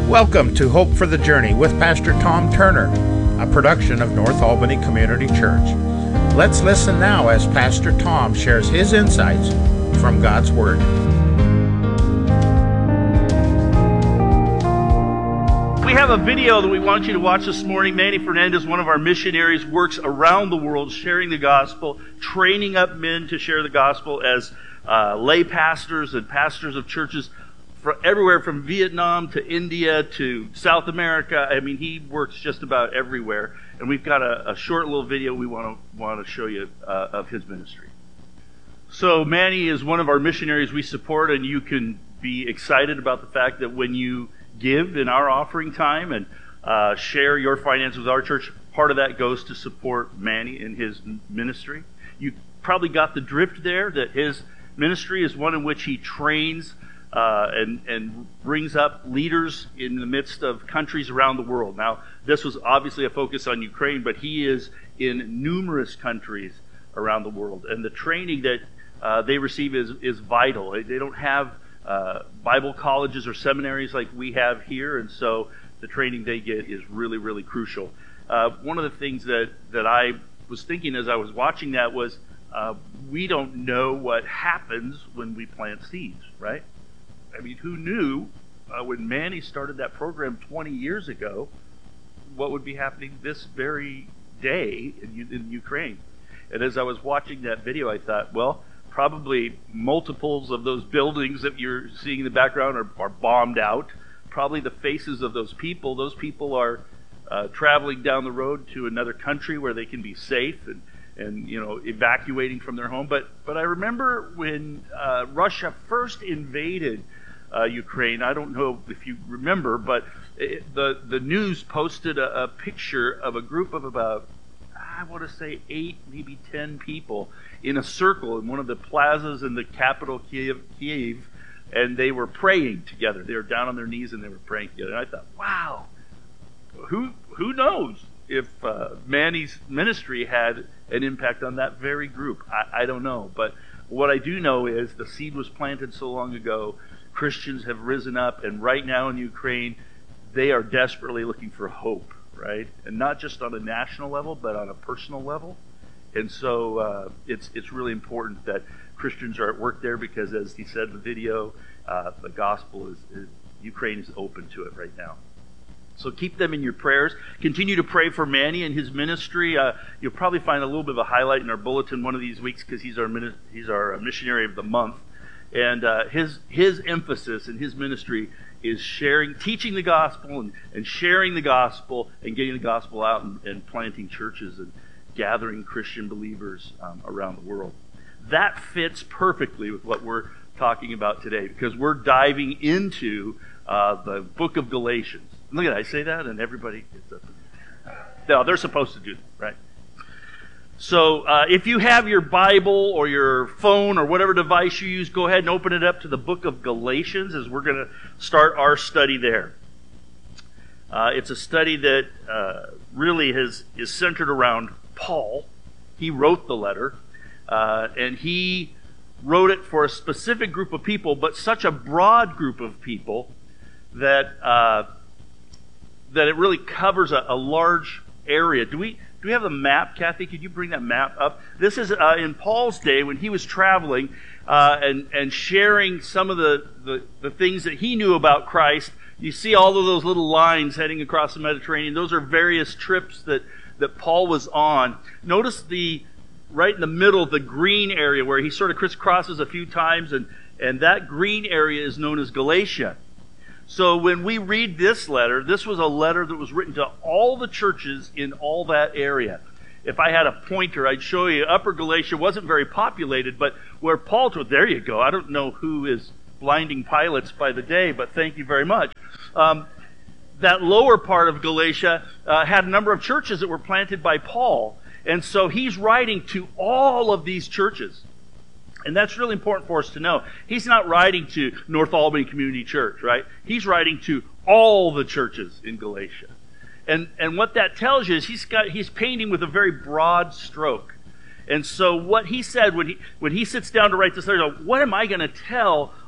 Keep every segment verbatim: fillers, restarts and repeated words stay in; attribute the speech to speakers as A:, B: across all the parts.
A: Welcome to Hope for the Journey with Pastor Tom Turner, a production of North Albany Community Church. Let's listen now as Pastor Tom shares his insights from God's Word.
B: We have a video that we want you to watch this morning. Manny Fernandez, one of our missionaries, works around the world sharing the gospel, training up men to share the gospel as uh, lay pastors and pastors of churches from everywhere from Vietnam to India to South America. I mean, he works just about everywhere. And we've got a, a short little video we want to want to show you uh, of his ministry. So Manny is one of our missionaries we support, and you can be excited about the fact that when you give in our offering time and uh, share your finances with our church, part of that goes to support Manny in his ministry. You probably got the drift there that his ministry is one in which he trains Uh, and, and brings up leaders in the midst of countries around the world. Now, this was obviously a focus on Ukraine, but he is in numerous countries around the world. And the training that uh, they receive is, is vital. They don't have uh, Bible colleges or seminaries like we have here, and so the training they get is really, really crucial. Uh, one of the things that, that I was thinking as I was watching that was uh, we don't know what happens when we plant seeds, right? I mean, who knew uh, when Manny started that program twenty years ago what would be happening this very day in, in Ukraine? And as I was watching that video, I thought, well, probably multiples of those buildings that you're seeing in the background are, are bombed out. Probably the faces of those people, those people are uh, traveling down the road to another country where they can be safe and, and you know, evacuating from their home. But, but I remember when uh, Russia first invaded Uh, Ukraine. I don't know if you remember, but it, the the news posted a, a picture of a group of about, I want to say eight, maybe ten people in a circle in one of the plazas in the capital, Kiev, Kiev, and they were praying together. They were down on their knees and they were praying together. And I thought, wow, who who knows if uh, Manny's ministry had an impact on that very group? I, I don't know, but what I do know is the seed was planted so long ago. Christians have risen up, and right now in Ukraine, they are desperately looking for hope, right? And not just on a national level, but on a personal level. And so uh, it's it's really important that Christians are at work there because, as he said in the video, uh, the gospel is, is, Ukraine is open to it right now. So keep them in your prayers. Continue to pray for Manny and his ministry. Uh, you'll probably find a little bit of a highlight in our bulletin one of these weeks because he's our he's our missionary of the month. And uh, his his emphasis in his ministry is sharing, teaching the gospel and, and sharing the gospel and getting the gospel out and, and planting churches and gathering Christian believers um, around the world. That fits perfectly with what we're talking about today because we're diving into uh, the book of Galatians. Look at that, I say that and everybody gets up. No, they're supposed to do that, right? So uh, if you have your Bible or your phone or whatever device you use, go ahead and open it up to the book of Galatians as we're going to start our study there. Uh, it's a study that uh, really has, is centered around Paul. He wrote the letter, uh, and he wrote it for a specific group of people, but such a broad group of people that uh, that it really covers a, a large area. Do we... Do we have the map, Kathy? Could you bring that map up? This is uh, in Paul's day when he was traveling uh, and, and sharing some of the, the, the things that he knew about Christ. You see all of those little lines heading across the Mediterranean. Those are various trips that, that Paul was on. Notice the right in the middle, the green area where he sort of crisscrosses a few times, and, and that green area is known as Galatia. So when we read this letter, this was a letter that was written to all the churches in all that area. If I had a pointer, I'd show you Upper Galatia wasn't very populated, but where Paul told, there you go. I don't know who is blinding pilots by the day, but thank you very much. Um, that lower part of Galatia uh, had a number of churches that were planted by Paul. And so he's writing to all of these churches. And that's really important for us to know. He's not writing to North Albany Community Church, right? He's writing to all the churches in Galatia. And and what that tells you is he's got he's painting with a very broad stroke. And so what he said when he when he sits down to write this letter, what am I going to tell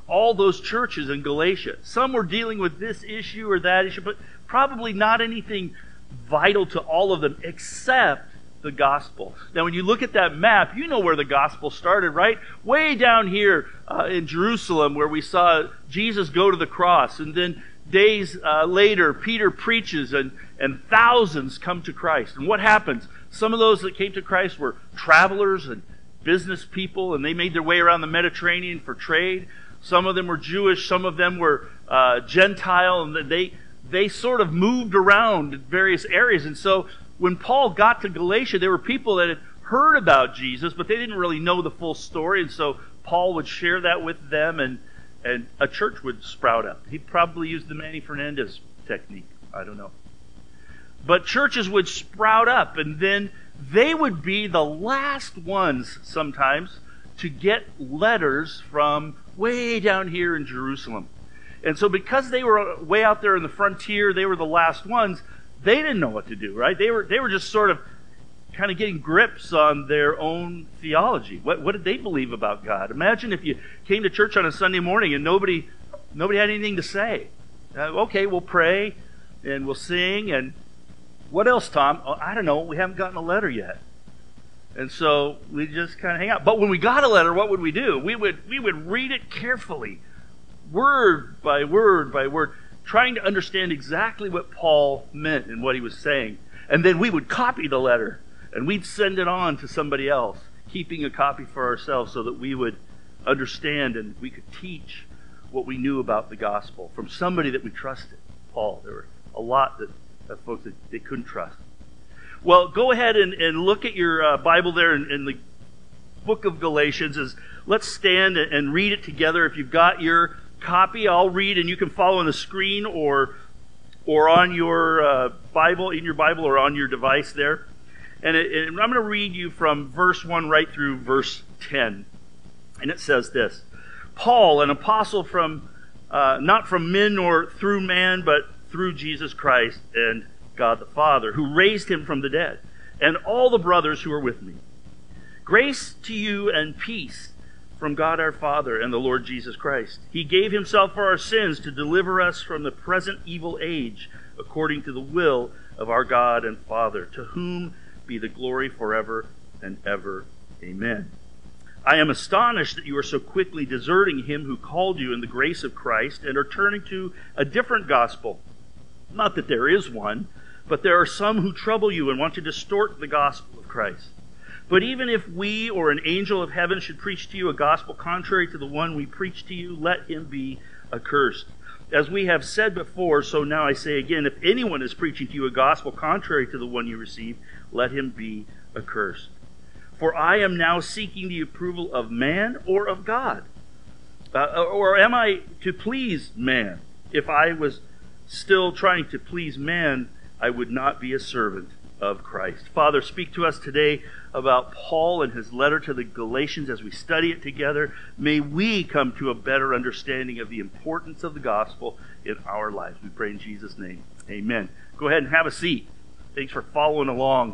B: all those churches in Galatia. Some were dealing with this issue or that issue, but probably not anything vital to all of them except the gospel. Now, when you look at that map, you know where the gospel started, right? Way down here uh, in Jerusalem, where we saw Jesus go to the cross. And then days uh, later, Peter preaches, and, and thousands come to Christ. And what happens? Some of those that came to Christ were travelers and business people, and they made their way around the Mediterranean for trade. Some of them were Jewish, some of them were uh, Gentile, and they they sort of moved around in various areas. And so when Paul got to Galatia, there were people that had heard about Jesus, but they didn't really know the full story. And so Paul would share that with them, and, and a church would sprout up. He probably used the Manny Fernandez technique. I don't know. But churches would sprout up, and then they would be the last ones sometimes to get letters from way down here in Jerusalem. And so because they were way out there in the frontier, they were the last ones, they didn't know what to do, right? They were they were just sort of kind of getting grips on their own theology. What what did they believe about God? Imagine if you came to church on a Sunday morning and nobody nobody had anything to say. Uh, okay, we'll pray and we'll sing, and what else, Tom? Oh, I don't know. We haven't gotten a letter yet. And so we just kind of hang out. But when we got a letter, what would we do? We would we would read it carefully, word by word by word, trying to understand exactly what Paul meant and what he was saying. And then we would copy the letter, and we'd send it on to somebody else, keeping a copy for ourselves so that we would understand and we could teach what we knew about the gospel from somebody that we trusted. Paul, there were a lot that, that folks that they couldn't trust. Well, go ahead and, and look at your uh, Bible there in, in the book of Galatians. As let's stand and read it together. If you've got your copy, I'll read, and you can follow on the screen or or on your uh, Bible, in your Bible, or on your device there. And, it, and I'm going to read you from verse one right through verse ten. And it says this: Paul, an apostle from uh, not from men nor through man, but through Jesus Christ and God the Father, who raised him from the dead, and all the brothers who are with me. Grace to you and peace from God our Father and the Lord Jesus Christ. He gave himself for our sins to deliver us from the present evil age, according to the will of our God and Father, to whom be the glory forever and ever. Amen. I am astonished that you are so quickly deserting him who called you in the grace of Christ and are turning to a different gospel. Not that there is one, but there are some who trouble you and want to distort the gospel of Christ. But even if we or an angel of heaven should preach to you a gospel contrary to the one we preach to you, let him be accursed. As we have said before, so now I say again, if anyone is preaching to you a gospel contrary to the one you received, let him be accursed. For I am now seeking the approval of man or of God? Uh, or am I to please man? If I was still trying to please man, I would not be a servant of Christ. Father, speak to us today about Paul and his letter to the Galatians as we study it together. May we come to a better understanding of the importance of the gospel in our lives. We pray in Jesus' name. Amen. Go ahead and have a seat. Thanks for following along.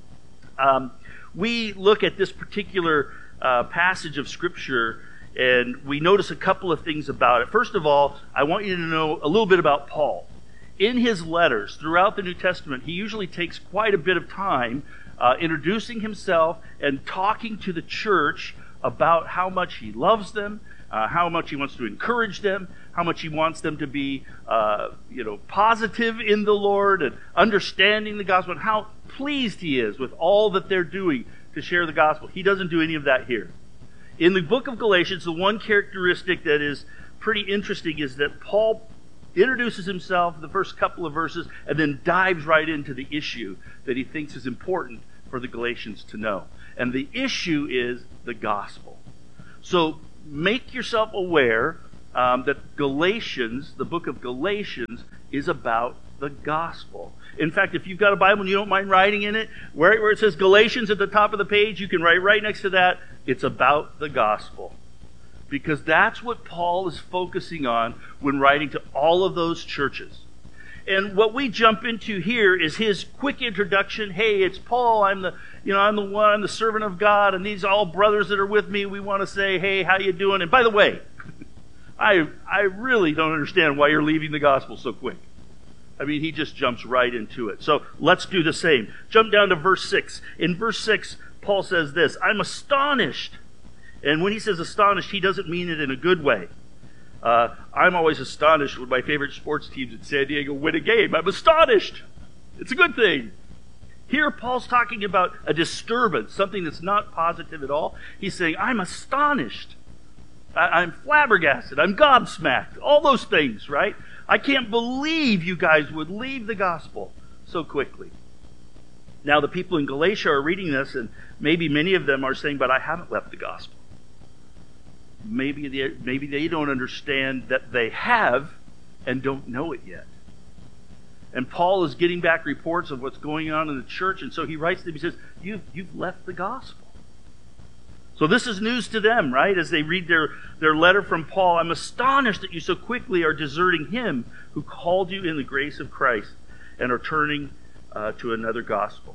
B: Um, we look at this particular uh, passage of Scripture, and we notice a couple of things about it. First of all, I want you to know a little bit about Paul. In his letters throughout the New Testament, he usually takes quite a bit of time uh, introducing himself and talking to the church about how much he loves them, uh, how much he wants to encourage them, how much he wants them to be uh, you know, positive in the Lord and understanding the gospel, and how pleased he is with all that they're doing to share the gospel. He doesn't do any of that here. In the book of Galatians, the one characteristic that is pretty interesting is that Paul introduces himself in the first couple of verses and then dives right into the issue that he thinks is important for the Galatians to know. And the issue is the gospel. So make yourself aware um, that Galatians, the book of Galatians, is about the gospel. In fact, if you've got a Bible and you don't mind writing in it, where, where it says Galatians at the top of the page, you can write right next to that, it's about the gospel. Because that's what Paul is focusing on when writing to all of those churches. And what we jump into here is his quick introduction. Hey, it's Paul. I'm the, you know, I'm the one, I'm the servant of God, and these all brothers that are with me, we want to say, hey, how you doing? And by the way, I, I really don't understand why you're leaving the gospel so quick. I mean, he just jumps right into it. So let's do the same. Jump down to verse six. In verse six, Paul says this, I'm astonished. And when he says astonished, he doesn't mean it in a good way. Uh, I'm always astonished when my favorite sports teams in San Diego win a game. I'm astonished. It's a good thing. Here, Paul's talking about a disturbance, something that's not positive at all. He's saying, I'm astonished. I- I'm flabbergasted. I'm gobsmacked. All those things, right? I can't believe you guys would leave the gospel so quickly. Now, the people in Galatia are reading this, and maybe many of them are saying, but I haven't left the gospel. Maybe they, maybe they don't understand that they have and don't know it yet. And Paul is getting back reports of what's going on in the church, and so he writes to them, he says, you've, you've left the gospel. So this is news to them, right? As they read their, their letter from Paul, I'm astonished that you so quickly are deserting him who called you in the grace of Christ and are turning uh, to another gospel.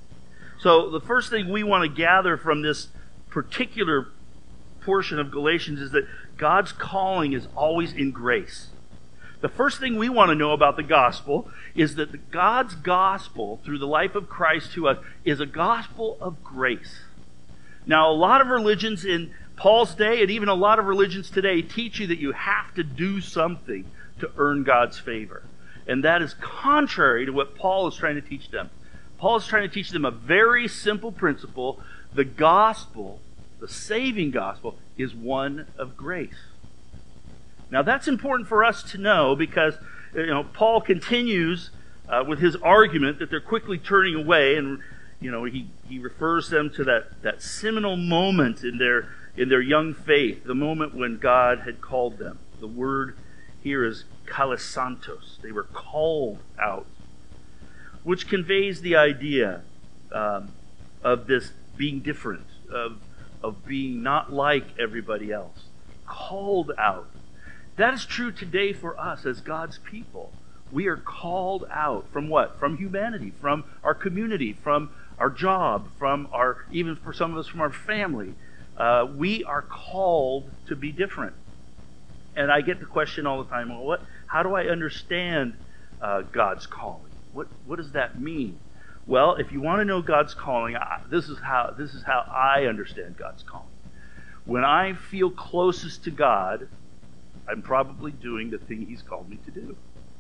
B: So the first thing we want to gather from this particular portion of Galatians is that God's calling is always in grace. The first thing we want to know about the gospel is that God's gospel through the life of Christ to us is a gospel of grace. Now, a lot of religions in Paul's day and even a lot of religions today teach you that you have to do something to earn God's favor. And that is contrary to what Paul is trying to teach them. Paul is trying to teach them a very simple principle. The gospel, the saving gospel, is one of grace. Now, that's important for us to know because, you know, Paul continues uh, with his argument that they're quickly turning away, and you know, he, he refers them to that, that seminal moment in their in their young faith, the moment when God had called them. The word here is kalesantos. They were called out, which conveys the idea um, of this being different, of, of being not like everybody else. Called out. That is true today for us as God's people. We are called out from what? From humanity, from our community, from our job, from our, even for some of us, from our family. Uh, we are called to be different. And I get the question all the time, well, what, how do I understand uh, God's calling? What, what does that mean? Well, if you want to know God's calling, I, this is how, this is how I understand God's calling. When I feel closest to God, I'm probably doing the thing He's called me to do.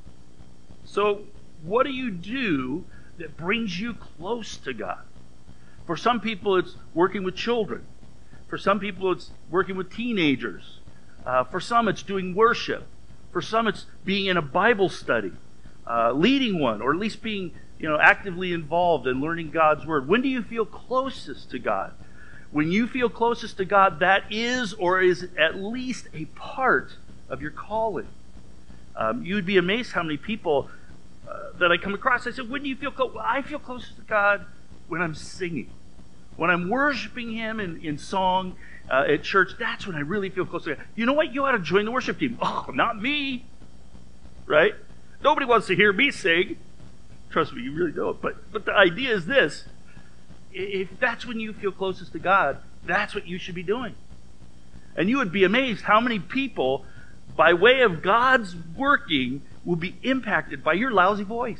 B: So, what do you do that brings you close to God? For some people, it's working with children. For some people, it's working with teenagers. Uh, for some, it's doing worship. For some, it's being in a Bible study, uh, leading one, or at least being, you know, actively involved in learning God's Word. When do you feel closest to God? When you feel closest to God, that is or is at least a part of your calling. Um, you'd be amazed how many people uh, that I come across. I said, when do you feel close? Well, I feel closest to God when I'm singing. When I'm worshiping Him in, in song uh, at church, that's when I really feel close to God. You know what? You ought to join the worship team. Oh, not me. Right? Nobody wants to hear me sing. Trust me, you really don't. But, but the idea is this. If that's when you feel closest to God, that's what you should be doing. And you would be amazed how many people, by way of God's working, will be impacted by your lousy voice.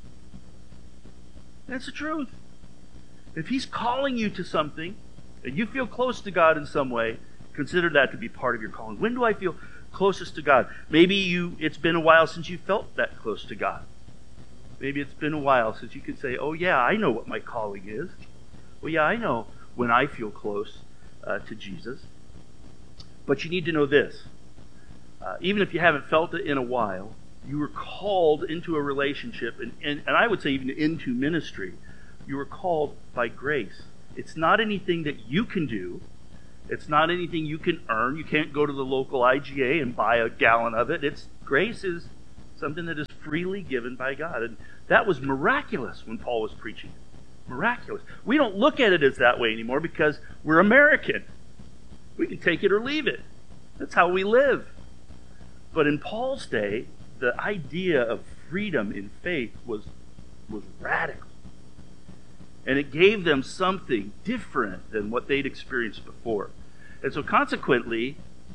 B: That's the truth. If He's calling you to something, and you feel close to God in some way, consider that to be part of your calling. When do I feel closest to God? Maybe you it's been a while since you felt that close to God. Maybe it's been a while since you could say, oh yeah, I know what my calling is. Well, yeah, I know when I feel close uh, to Jesus. But you need to know this. Uh, even if you haven't felt it in a while, you were called into a relationship, and, and, and I would say even into ministry. You were called by grace. It's not anything that you can do. It's not anything you can earn. You can't go to the local I G A and buy a gallon of it. It's grace is something that is freely given by God. And that was miraculous when Paul was preaching. Miraculous. We don't look at it as that way anymore because we're American. We can take it or leave it. That's how we live. But in Paul's day, the idea of freedom in faith was, was radical. And it gave them something different than what they'd experienced before. And so consequently,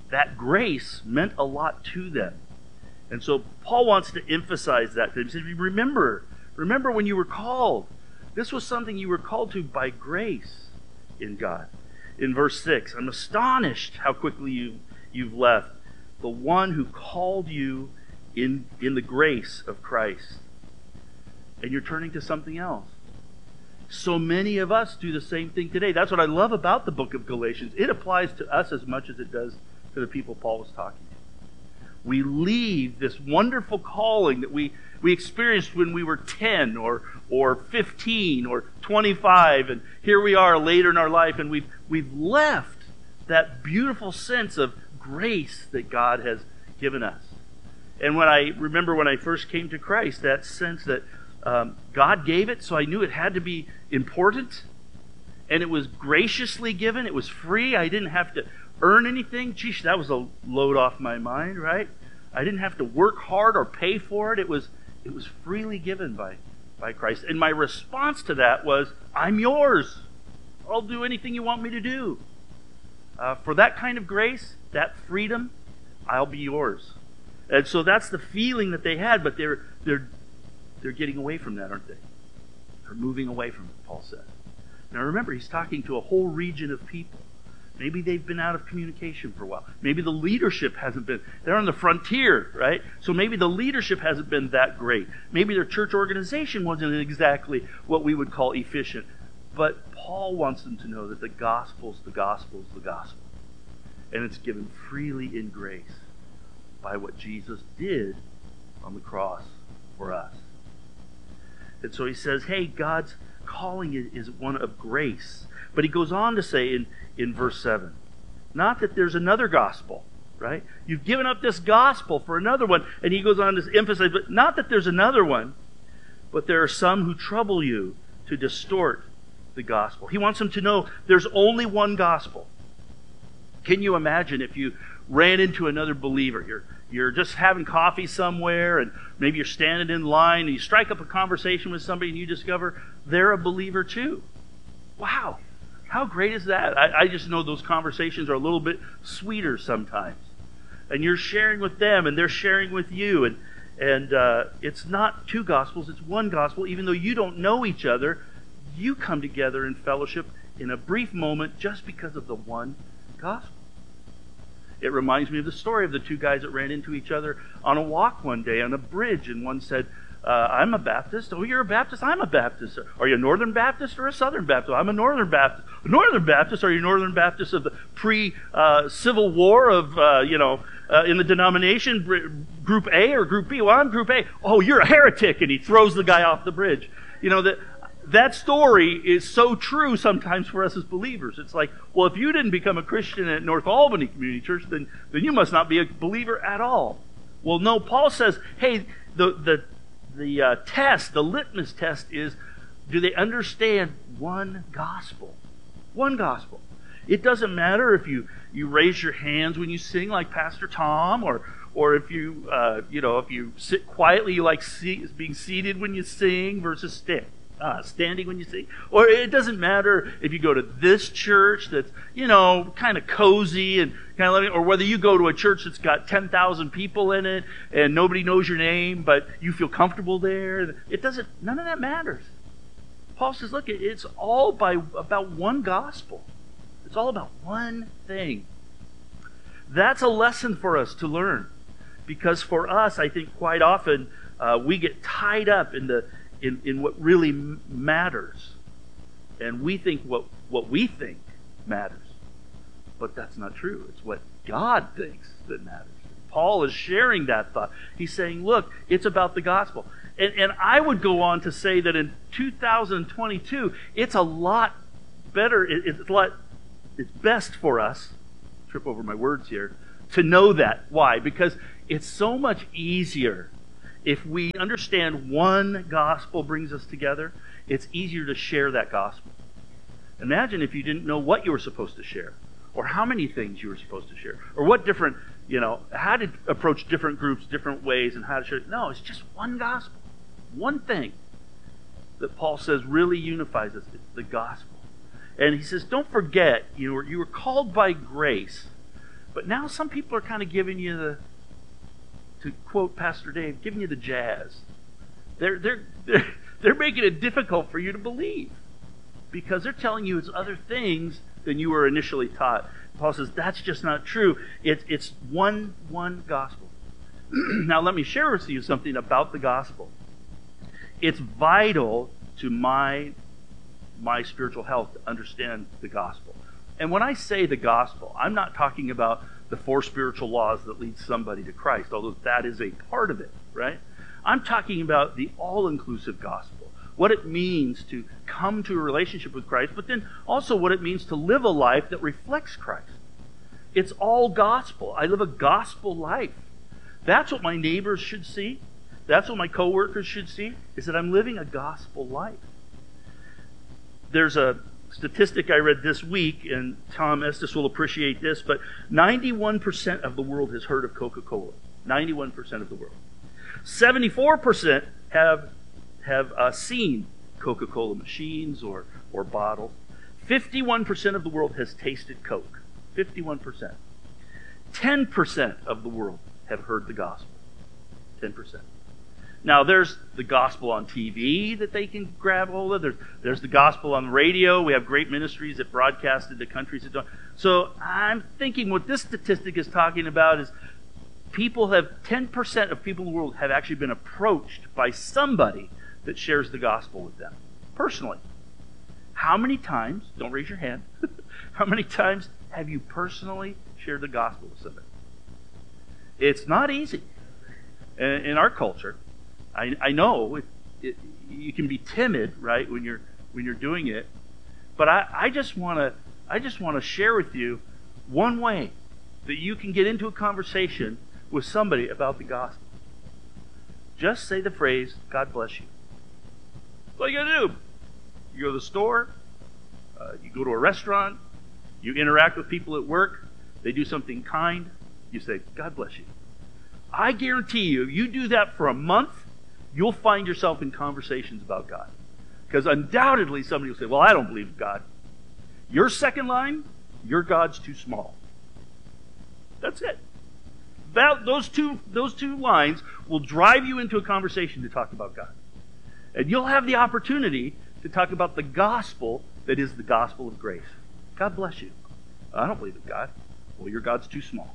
B: that grace meant a lot to them. And so Paul wants to emphasize that to them. He says, remember, remember when you were called. This was something you were called to by grace in God. In verse six, I'm astonished how quickly you, you've left the one who called you in, in the grace of Christ. And you're turning to something else. So many of us do the same thing today. That's what I love about the book of Galatians. It applies to us as much as it does to the people Paul was talking to. We leave this wonderful calling that we, we experienced when we were ten or or fifteen or twenty-five, and here we are later in our life, and we've we've left that beautiful sense of grace that God has given us. And when I remember when I first came to Christ, that sense that um, God gave it, so I knew it had to be important, and it was graciously given. It was free. I didn't have to earn anything. Geesh, that was a load off my mind, right? I didn't have to work hard or pay for it. It was it was freely given by, by Christ. And my response to that was, I'm yours. I'll do anything you want me to do. Uh, for that kind of grace, that freedom, I'll be yours. And so that's the feeling that they had, but they're they're they're getting away from that, aren't they? They're moving away from it, Paul says. Now remember, he's talking to a whole region of people. Maybe they've been out of communication for a while. Maybe the leadership hasn't been, they're on the frontier, right? So maybe the leadership hasn't been that great. Maybe their church organization wasn't exactly what we would call efficient. But Paul wants them to know that the gospel's the gospel's the gospel. And it's given freely in grace by what Jesus did on the cross for us. And so he says, hey, God's calling is one of grace. But he goes on to say in, in verse seven, not that there's another gospel, right? You've given up this gospel for another one. And he goes on to emphasize, but not that there's another one, but there are some who trouble you to distort the gospel. He wants them to know there's only one gospel. Can you imagine if you ran into another believer? You're, you're just having coffee somewhere, and maybe you're standing in line, and you strike up a conversation with somebody, and you discover they're a believer too. Wow. How great is that? I, I just know those conversations are a little bit sweeter sometimes. And you're sharing with them, and they're sharing with you. And, and uh, it's not two gospels, it's one gospel. Even though you don't know each other, you come together in fellowship in a brief moment just because of the one gospel. It reminds me of the story of the two guys that ran into each other on a walk one day on a bridge. And one said, Uh, I'm a Baptist. Oh, you're a Baptist? I'm a Baptist. Are you a Northern Baptist or a Southern Baptist? I'm a Northern Baptist. A Northern Baptist? Are you Northern Baptist of the pre-Civil uh, War of, uh, you know, uh, in the denomination, Group A or Group B? Well, I'm Group A. Oh, you're a heretic. And he throws the guy off the bridge. You know, that that story is so true sometimes for us as believers. It's like, well, if you didn't become a Christian at North Albany Community Church, then, then you must not be a believer at all. Well, no, Paul says, hey, the the The uh, test, the litmus test is, do they understand one gospel? One gospel. It doesn't matter if you, you raise your hands when you sing like Pastor Tom, or or if you uh, you know if you sit quietly, you like see, being seated when you sing versus stand, uh, standing when you sing. Or it doesn't matter if you go to this church that's you know kind of cozy and kind of loving, or whether you go to a church that's got ten thousand people in it and nobody knows your name, but you feel comfortable there. It doesn't. None of that matters. Paul says, look, it's all by about one gospel. It's all about one thing. That's a lesson for us to learn, because for us, I think quite often uh, we get tied up in the in, in what really m- matters, and we think what what we think matters. But that's not true. It's what God thinks that matters. Paul is sharing that thought. He's saying, look, it's about the gospel. And, and I would go on to say that in two thousand twenty-two, it's a lot better, it, it's a lot, it's best for us, trip over my words here, to know that. Why? Because it's so much easier if we understand one gospel brings us together. It's easier to share that gospel. Imagine if you didn't know what you were supposed to share, or how many things you were supposed to share, or what different, you know, how to approach different groups different ways and how to share. No, it's just one gospel. One thing that Paul says really unifies us. It's the gospel. And he says, don't forget, you know, you were called by grace. But now some people are kind of giving you the, to quote Pastor Dave, giving you the jazz. They're, they're, they're, they're making it difficult for you to believe because they're telling you it's other things than you were initially taught. Paul says that's just not true. It, it's one, one gospel. Now let me share with you something about the gospel. It's vital to my, my spiritual health to understand the gospel. And when I say the gospel, I'm not talking about the four spiritual laws that lead somebody to Christ, although that is a part of it, right? I'm talking about the all-inclusive gospel, what it means to come to a relationship with Christ, but then also what it means to live a life that reflects Christ. It's all gospel. I live a gospel life. That's what my neighbors should see. That's what my coworkers should see, is that I'm living a gospel life. There's a statistic I read this week, and Tom Estes will appreciate this, but ninety-one percent of the world has heard of Coca-Cola. ninety-one percent of the world. seventy-four percent have have uh, seen Coca-Cola machines or, or bottles. fifty-one percent of the world has tasted Coke. fifty-one percent. ten percent of the world have heard the gospel. ten percent. Now, there's the gospel on T V that they can grab hold of. There's, there's the gospel on the radio. We have great ministries that broadcast into countries that don't. So I'm thinking what this statistic is talking about is people have, ten percent of people in the world have actually been approached by somebody that shares the gospel with them, personally. How many times, don't raise your hand, how many times have you personally shared the gospel with somebody? It's not easy. In, in our culture, I, I know it, it, you can be timid, right, when you're when you're doing it. But I, I just want to I just want to share with you one way that you can get into a conversation with somebody about the gospel. Just say the phrase, "God bless you." That's all you got to do. You go to the store, uh, you go to a restaurant, you interact with people at work. They do something kind. You say, "God bless you." I guarantee you, you do that for a month, you'll find yourself in conversations about God. Because undoubtedly somebody will say, "Well, I don't believe in God." Your second line, your God's too small. That's it. That, those two, those two lines will drive you into a conversation to talk about God. And you'll have the opportunity to talk about the gospel that is the gospel of grace. God bless you. I don't believe in God. Well, your God's too small.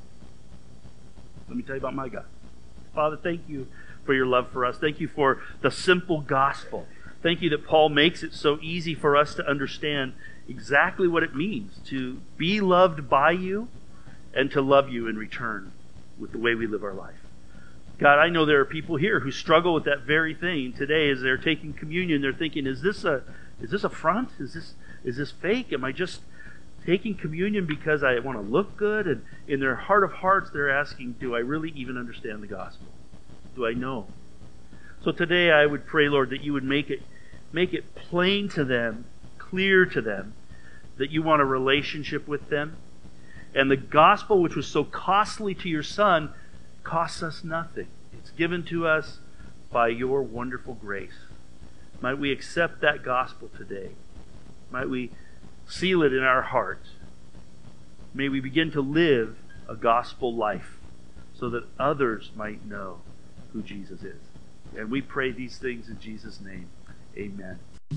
B: Let me tell you about my God. Father, thank you for your love for us. Thank you for the simple gospel. Thank you that Paul makes it so easy for us to understand exactly what it means to be loved by you and to love you in return with the way we live our life. God, I know there are people here who struggle with that very thing today as they're taking communion. They're thinking, is this a is this a front? Is this is this fake? Am I just taking communion because I want to look good? And in their heart of hearts, they're asking, do I really even understand the gospel? Do I know? So today I would pray, Lord, that you would make it make it plain to them, clear to them, that you want a relationship with them. And the gospel, which was so costly to your Son, costs us nothing. It's given to us by your wonderful grace. Might we accept that gospel today. Might we seal it in our heart. May we begin to live a gospel life so that others might know who Jesus is. And we pray these things in Jesus' name. Amen.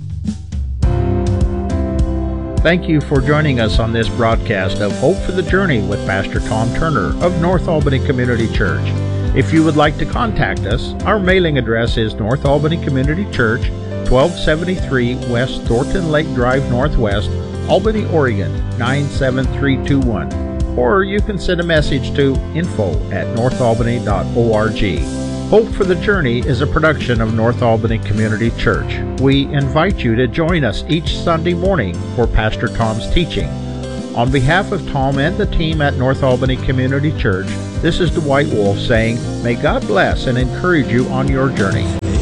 A: Thank you for joining us on this broadcast of Hope for the Journey with Pastor Tom Turner of North Albany Community Church. If you would like to contact us, our mailing address is North Albany Community Church, twelve seventy-three West Thornton Lake Drive Northwest, Albany, Oregon, nine seven three two one. Or you can send a message to info at north albany dot org. Hope for the Journey is a production of North Albany Community Church. We invite you to join us each Sunday morning for Pastor Tom's teaching. On behalf of Tom and the team at North Albany Community Church, this is Dwight Wolf saying, may God bless and encourage you on your journey.